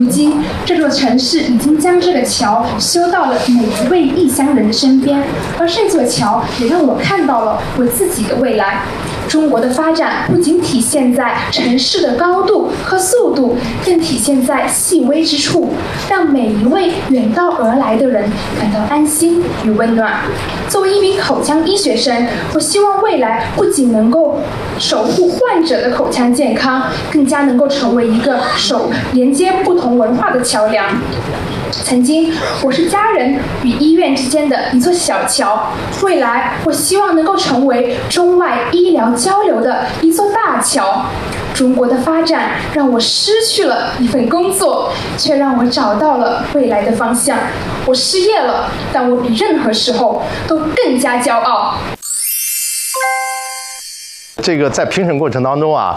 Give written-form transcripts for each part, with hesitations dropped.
如今，这座城市已经将这个桥修到了每一位异乡人的身边，而这座桥也让我看到了我自己的未来。中国的发展不仅体现在城市的高度和速度，更体现在细微之处，让每一位远道而来的人感到安心与温暖。作为一名口腔医学生，我希望未来不仅能够守护患者的口腔健康，更加能够成为一个连接不同文化的桥梁。曾经，我是家人与医院之间的一座小桥，未来我希望能够成为中外医疗交流的一座大桥。中国的发展让我失去了一份工作，却让我找到了未来的方向。我失业了，但我比任何时候都更加骄傲。 这个在评审过程当中啊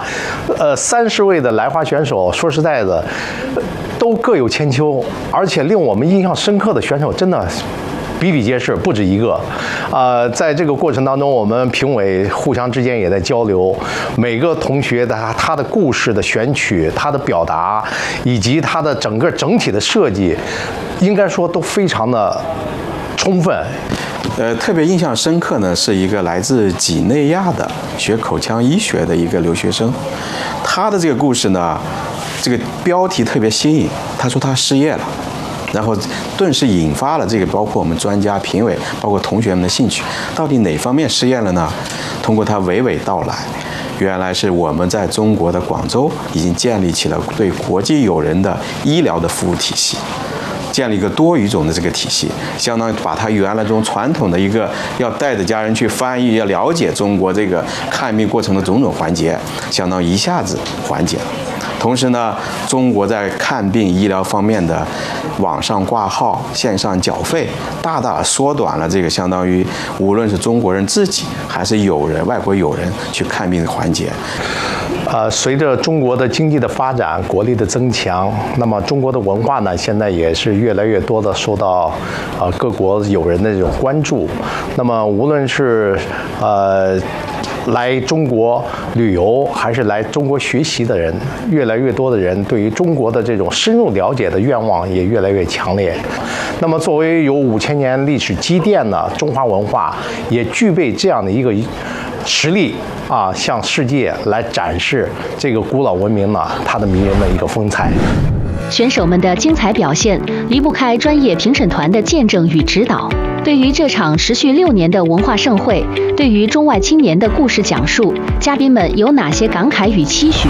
，30位的来华选手，说实在的，都各有千秋，而且令我们印象深刻的选手真的比比皆是，不止一个。在这个过程当中，我们评委互相之间也在交流，每个同学的他的故事的选取、他的表达，以及他的整体的设计，应该说都非常的充分。 特别印象深刻呢，是一个来自几内亚的学口腔医学的一个留学生，他的这个故事呢，这个标题特别新颖。他说他失业了，然后顿时引发了这个包括我们专家、评委，包括同学们的兴趣。到底哪方面失业了呢？通过他娓娓道来，原来是我们在中国的广州已经建立起了对国际友人的医疗的服务体系。建立一个多语种的这个体系，相当于把他原来这种传统的一个要带着家人去翻译，要了解中国这个看病过程的种种环节，相当于一下子缓解了。同时呢，中国在看病医疗方面的网上挂号、线上缴费，大大缩短了这个相当于无论是中国人自己还是外国友人去看病的环节。 随着中国的经济的发展，国力的增强，那么中国的文化呢，现在也是越来越多的受到各国友人的这种关注。那么无论是来中国旅游还是来中国学习的人，越来越多的人对于中国的这种深入了解的愿望也越来越强烈。那么作为有5000年历史积淀的中华文化，也具备这样的一个实力向世界来展示这个古老文明呢它的迷人的一个风采。 选手们的精彩表现离不开专业评审团的见证与指导。对于这场持续6年的文化盛会，对于中外青年的故事讲述，嘉宾们有哪些感慨与期许？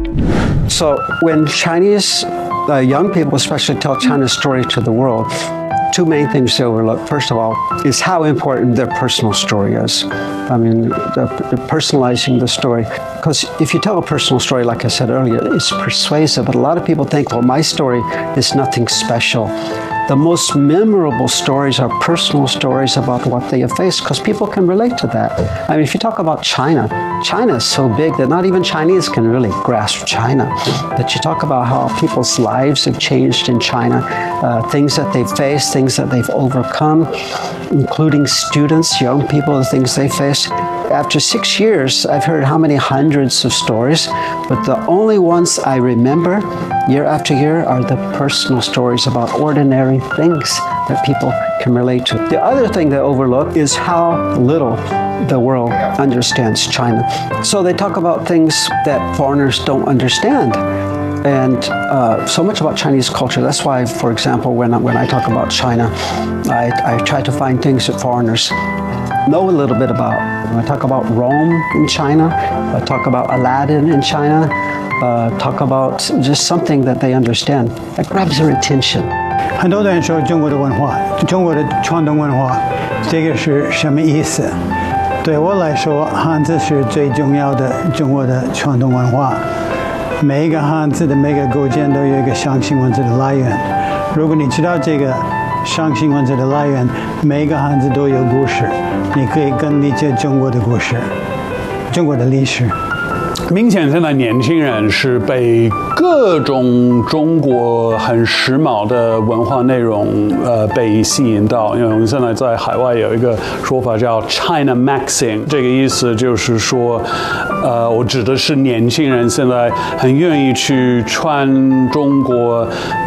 So when Chinese young people especially tell China's story to the world, two main things they overlook. First of all, is how important their personal story is. I mean, personalizing the story. Because if you tell a personal story, like I said earlier, it's persuasive. But a lot of people think, well, my story is nothing special. The most memorable stories are personal stories about what they have faced, because people can relate to that. I mean, if you talk about China, China is so big that not even Chinese can really grasp China. But you talk about how people's lives have changed in China, things that they've faced, things that they've overcome, including students, young people, the things they face. After 6 years, I've heard how many hundreds of stories, but the only ones I remember year after year are the personal stories about ordinary things that people can relate to. The other thing they overlook is how little the world understands China. So they talk about things that foreigners don't understand. And so much about Chinese culture. That's why, for example, when I talk about China, I try to find things that foreigners know a little bit about. When I talk about Rome in China, I talk about Aladdin in China, talk about just something that they understand that grabs their attention. 很多人说中国的文化，中国的传统文化，这个是什么意思？对我来说，汉字是最重要的中国的传统文化。每一个汉字的每个构件都有一个象形文字的来源。如果你知道这个象形文字的来源，每一个汉字都有故事，你可以更理解中国的故事，中国的历史。 明显现在年轻人是被各种中国很时髦的文化内容被吸引到，因为我们现在在海外有一个说法叫 China Maxing， 这个意思就是说我指的是年轻人现在很愿意去穿中国